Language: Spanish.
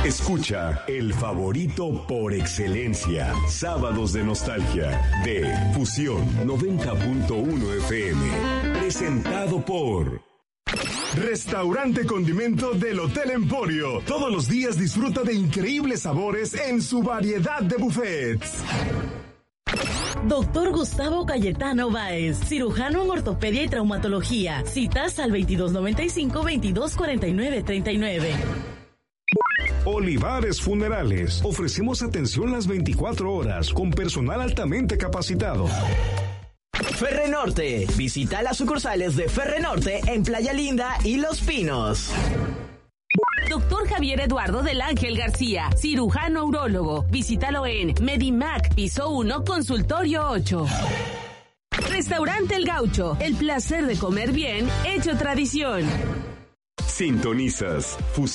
Escucha el favorito por excelencia. Sábados de nostalgia de Fusión 90.1 FM. Presentado por Restaurante Condimento del Hotel Emporio. Todos los días disfruta de increíbles sabores en su variedad de buffets. Doctor Gustavo Cayetano Báez, cirujano en ortopedia y traumatología. Citas al 2295-2249-39. Olivares Funerales. Ofrecemos atención las 24 horas con personal altamente capacitado. Ferrenorte. Visita las sucursales de Ferrenorte en Playa Linda y Los Pinos. Doctor Javier Eduardo del Ángel García, cirujano urólogo. Visítalo en Medimac, piso 1, consultorio 8. Restaurante El Gaucho. El placer de comer bien, hecho tradición. Sintonizas Fusión.